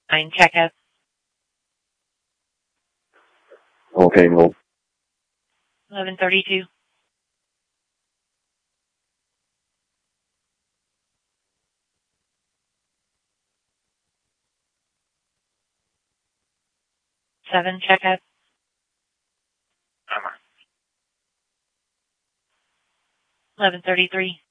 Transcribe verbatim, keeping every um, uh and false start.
Nine, checkup. Okay, hold. Eleven thirty-two. Seven, checkup. Eleven thirty-three.